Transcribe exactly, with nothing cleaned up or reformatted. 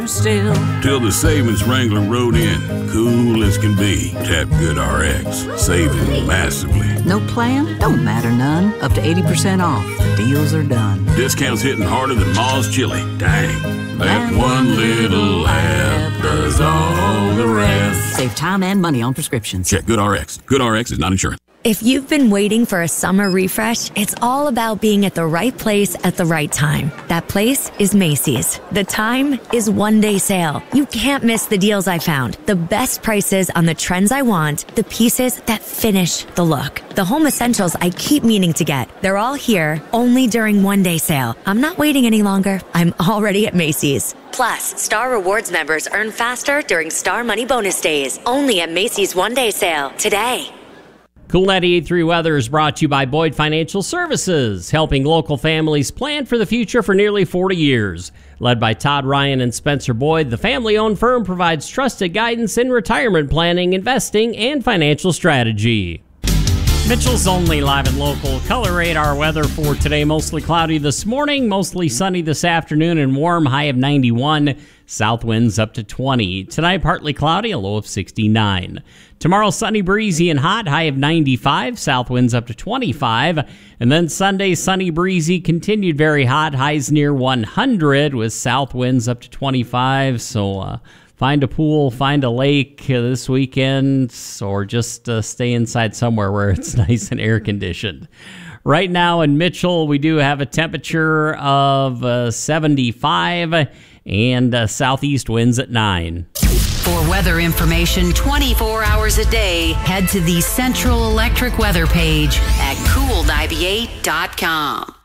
Still. Till the savings Wrangler rode in, cool as can be. Tap GoodRx, saving massively. No plan? Don't matter none. Up to eighty percent off. The deals are done. Discounts hitting harder than Ma's chili. Dang. That one little app does all the rest. Save time and money on prescriptions. Check GoodRx. GoodRx is not insurance. If you've been waiting for a summer refresh, it's all about being at the right place at the right time. That place is Macy's. The time is one day sale. You can't miss the deals I found. The best prices on the trends I want, the pieces that finish the look. The home essentials I keep meaning to get. They're all here, only during one day sale. I'm not waiting any longer. I'm already at Macy's. Plus, Star Rewards members earn faster during Star Money Bonus Days. Only at Macy's one day sale today. Cool ninety-eight point three weather is brought to you by Boyd Financial Services, helping local families plan for the future for nearly forty years. Led by Todd Ryan and Spencer Boyd, the family-owned firm provides trusted guidance in retirement planning, investing, and financial strategy. Mitchell's Only live and local color radar weather for today. Mostly cloudy this morning, mostly sunny this afternoon, and warm, high of ninety-one. South winds up to twenty. Tonight, partly cloudy, a low of sixty-nine. Tomorrow, sunny, breezy, and hot, high of ninety-five. South winds up to twenty-five. And then Sunday, sunny, breezy, continued very hot, highs near one hundred, with south winds up to twenty-five. So, uh, find a pool, find a lake uh, this weekend, or just uh, stay inside somewhere where it's nice and air conditioned. Right now in Mitchell, we do have a temperature of uh, seventy-five and uh, southeast winds at nine. For weather information twenty-four hours a day, head to the Central Electric weather page at cool ninety-eight dot com.